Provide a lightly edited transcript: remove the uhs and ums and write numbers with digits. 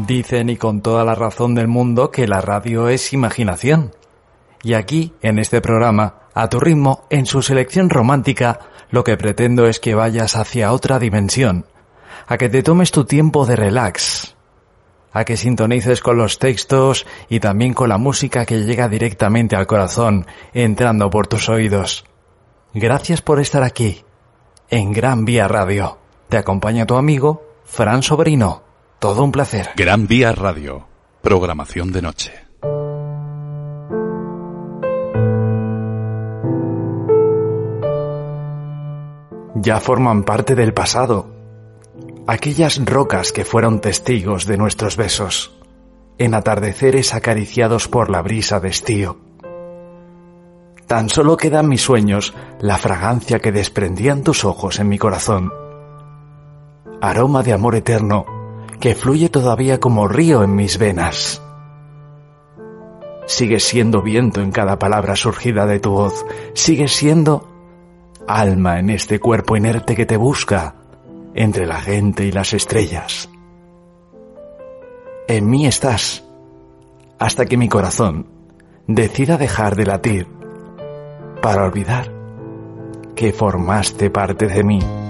Dicen, y con toda la razón del mundo, que la radio es imaginación. Y aquí, en este programa, a tu ritmo, en su selección romántica, lo que pretendo es que vayas hacia otra dimensión, a que te tomes tu tiempo de relax, a que sintonices con los textos y también con la música que llega directamente al corazón, entrando por tus oídos. Gracias por estar aquí, en Gran Vía Radio. Te acompaña tu amigo, Fran Sobrino. Todo un placer. Gran Vía Radio, programación de noche. Ya forman parte del pasado. Aquellas rocas que fueron testigos de nuestros besos, en atardeceres acariciados por la brisa de estío. Tan solo quedan mis sueños, la fragancia que desprendían tus ojos en mi corazón. Aroma de amor eterno que fluye todavía como río en mis venas. Sigues siendo viento en cada palabra surgida de tu voz. Sigues siendo alma en este cuerpo inerte que te busca entre la gente y las estrellas. En mí estás, hasta que mi corazón decida dejar de latir para olvidar que formaste parte de mí.